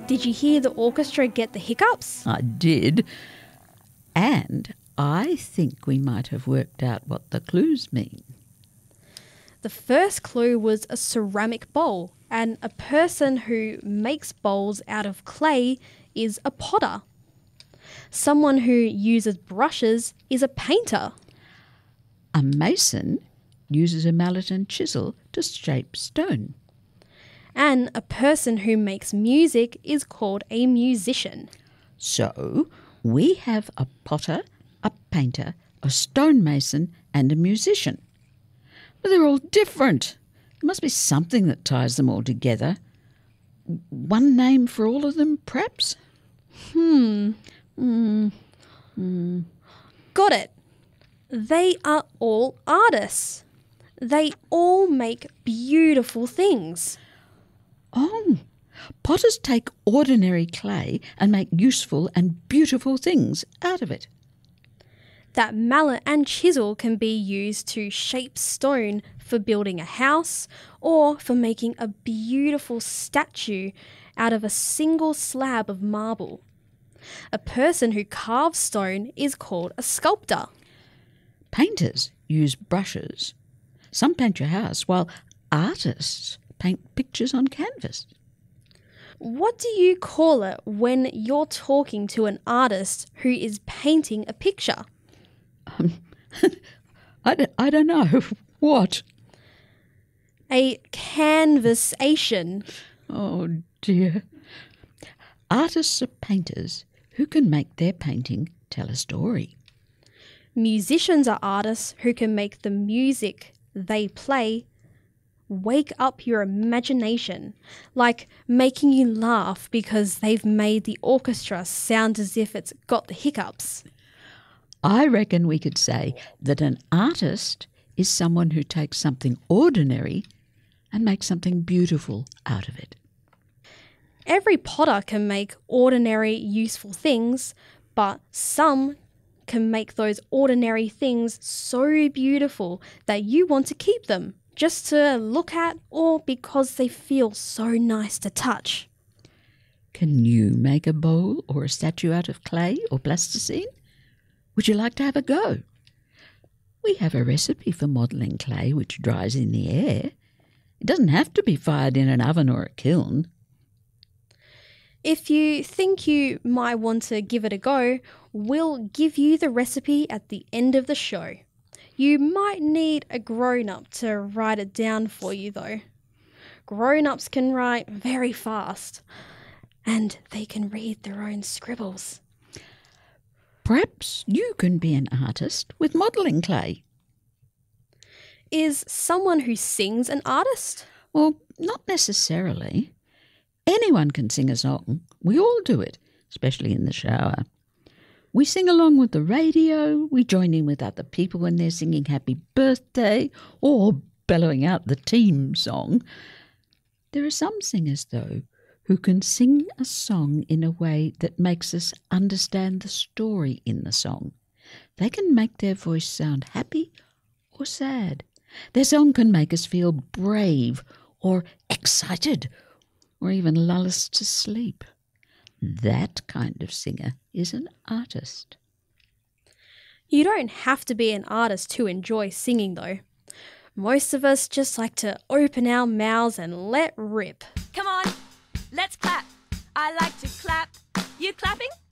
Did you hear the orchestra get the hiccups? I did. And I think we might have worked out what the clues mean. The first clue was a ceramic bowl, and a person who makes bowls out of clay is a potter. Someone who uses brushes is a painter. A mason uses a mallet and chisel to shape stone. And a person who makes music is called a musician. So we have a potter, a painter, a stonemason and a musician. But they're all different. There must be something that ties them all together. One name for all of them, perhaps? Got it. They are all artists. They all make beautiful things. Oh, potters take ordinary clay and make useful and beautiful things out of it. That mallet and chisel can be used to shape stone for building a house or for making a beautiful statue out of a single slab of marble. A person who carves stone is called a sculptor. Painters use brushes. Some paint your house, while artists paint pictures on canvas. What do you call it when you're talking to an artist who is painting a picture? I don't know. What? A canvasation. Oh, dear. Artists are painters who can make their painting tell a story. Musicians are artists who can make the music they play wake up your imagination, like making you laugh because they've made the orchestra sound as if it's got the hiccups. I reckon we could say that an artist is someone who takes something ordinary and makes something beautiful out of it. Every potter can make ordinary, useful things, but some can make those ordinary things so beautiful that you want to keep them, just to look at or because they feel so nice to touch. Can you make a bowl or a statue out of clay or plasticine? Would you like to have a go? We have a recipe for modelling clay which dries in the air. It doesn't have to be fired in an oven or a kiln. If you think you might want to give it a go, we'll give you the recipe at the end of the show. You might need a grown-up to write it down for you though. Grown-ups can write very fast and they can read their own scribbles. Perhaps you can be an artist with modelling clay. Is someone who sings an artist? Well, not necessarily. Anyone can sing a song. We all do it, especially in the shower. We sing along with the radio, we join in with other people when they're singing happy birthday or bellowing out the team song. There are some singers, though, who can sing a song in a way that makes us understand the story in the song. They can make their voice sound happy or sad. Their song can make us feel brave or excited or even lull us to sleep. That kind of singer is an artist. You don't have to be an artist to enjoy singing though. Most of us just like to open our mouths and let rip. Come on, let's clap. I like to clap. You clapping?